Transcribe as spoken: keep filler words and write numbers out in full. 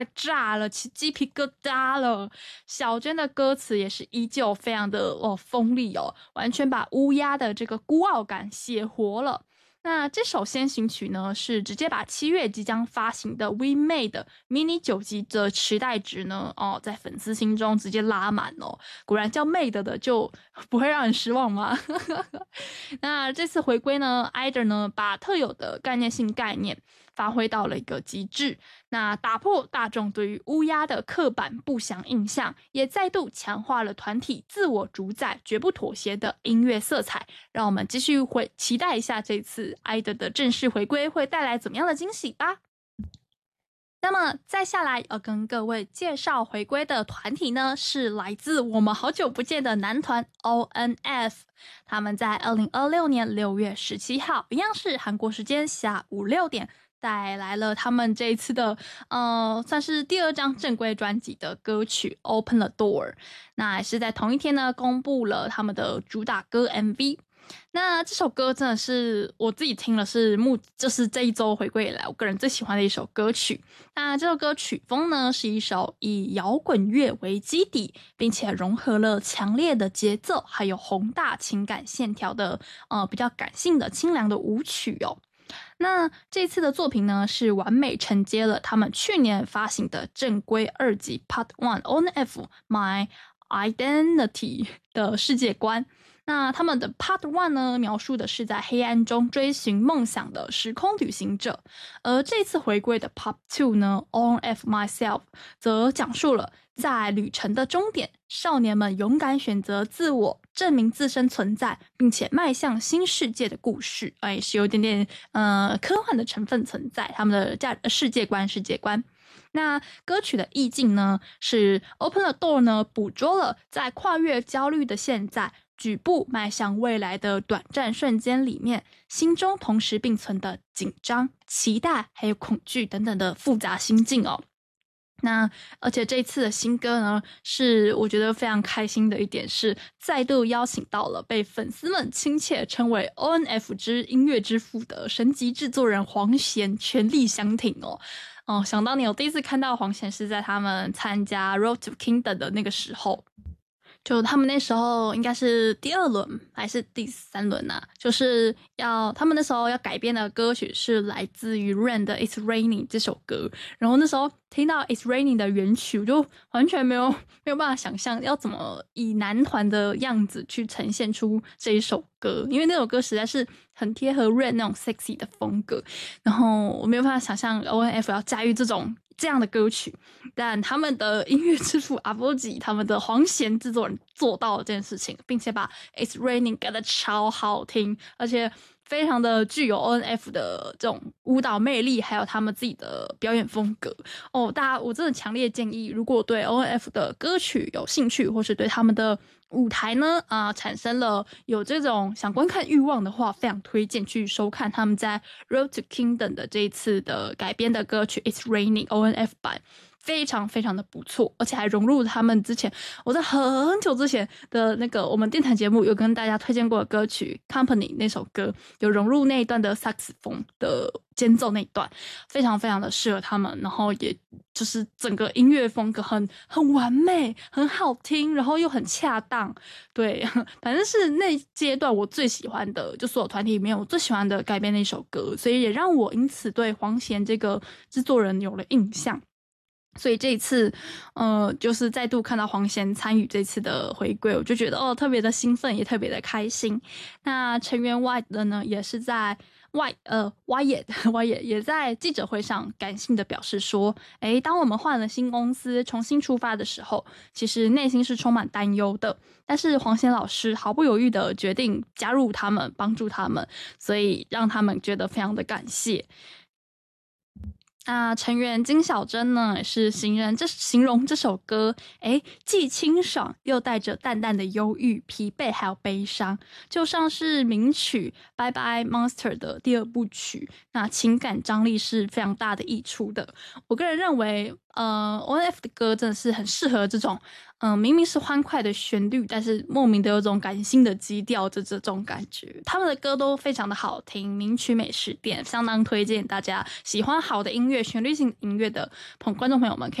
炸了，起鸡皮疙瘩了。小娟的歌词也是依旧非常的哦锋利哦，完全把乌鸦的这个孤傲感写活了。那这首先行曲呢，是直接把七月即将发行的 We Made Mini 九集的期待值呢，哦，在粉丝心中直接拉满哦。果然叫 Made 的就不会让人失望吗？那这次回归呢 ，Either 呢把特有的概念性概念发挥到了一个极致，那打破大众对于乌鸦的刻板不祥印象，也再度强化了团体自我主宰、绝不妥协的音乐色彩。让我们继续回期待一下这次 Either 的正式回归会带来怎么样的惊喜吧。那么再下来要跟各位介绍回归的团体呢，是来自我们好久不见的男团 O N F。 他们在二零二六年六月十七号，一样是韩国时间下午六点，带来了他们这一次的呃，算是第二张正规专辑的歌曲 Open the Door。 那也是在同一天呢，公布了他们的主打歌 M V。那这首歌真的是我自己听了是目就是这一周回归以来我个人最喜欢的一首歌曲。那这首歌曲风呢，是一首以摇滚乐为基底，并且融合了强烈的节奏还有宏大情感线条的呃比较感性的清凉的舞曲哦。那这次的作品呢，是完美承接了他们去年发行的正规二辑 Part One O N F My Identity 的世界观。那他们的 Part One 呢，描述的是在黑暗中追寻梦想的时空旅行者，而这次回归的 Part Two 呢 O N F Myself 则讲述了在旅程的终点，少年们勇敢选择自我，证明自身存在，并且迈向新世界的故事。哎，是有点点呃科幻的成分存在，他们的价世界观世界观。那歌曲的意境呢，是 Open the Door 呢，捕捉了在跨越焦虑的现在，举步迈向未来的短暂瞬间里面，心中同时并存的紧张、期待还有恐惧等等的复杂心境哦。那而且这一次的新歌呢，是我觉得非常开心的一点是，再度邀请到了被粉丝们亲切称为 O N F 之音乐之父的神级制作人黄贤全力相挺哦。哦，想当年我第一次看到黄贤是在他们参加 Road to Kingdom 的那个时候。就他们那时候应该是第二轮还是第三轮啊，就是要他们那时候要改编的歌曲是来自于 Rain 的 It's Raining 这首歌，然后那时候听到 It's Raining 的原曲，我就完全没有没有办法想象要怎么以男团的样子去呈现出这一首歌，因为那首歌实在是很贴合 Rain 那种 sexy 的风格，然后我没有办法想象 O N F 要驾驭这种这样的歌曲，但他们的音乐之父阿波吉，他们的黄贤制作人做到了这件事情，并且把 It's Raining 改得超好听，而且非常的具有 O N F 的这种舞蹈魅力，还有他们自己的表演风格哦。大家，我真的强烈建议，如果对 O N F 的歌曲有兴趣，或是对他们的舞台呢啊、呃、产生了有这种想观看欲望的话，非常推荐去收看他们在 Road to Kingdom 的这一次的改编的歌曲 It's Raining O N F 版。非常非常的不错，而且还融入他们之前我在很久之前的那个我们电台节目有跟大家推荐过的歌曲 Company 那首歌，有融入那一段的萨克斯风的间奏那一段，非常非常的适合他们，然后也就是整个音乐风格很很完美，很好听，然后又很恰当。对，反正是那阶段我最喜欢的，就所有团体里面我最喜欢的改编的一首歌，所以也让我因此对黄贤这个制作人有了印象。所以这一次呃就是再度看到黄贤参与这次的回归，我就觉得哦特别的兴奋，也特别的开心。那成员 White 的呢，也是在 White 呃 Wyatt Wyatt 也在记者会上感性的表示说，诶当我们换了新公司重新出发的时候，其实内心是充满担忧的，但是黄贤老师毫不犹豫的决定加入他们，帮助他们，所以让他们觉得非常的感谢。那成员金小珍呢，也是形容这形容这首歌，诶，既清爽又带着淡淡的忧郁、疲惫还有悲伤，就像是名曲《Bye Bye Monster》的第二部曲，那情感张力是非常大的溢出的。我个人认为，呃 ，O N F 的歌真的是很适合这种嗯，明明是欢快的旋律，但是莫名的有种感性的基调的这种感觉。他们的歌都非常的好听，名曲美食店相当推荐大家喜欢好的音乐、旋律性音乐的朋观众朋友们可以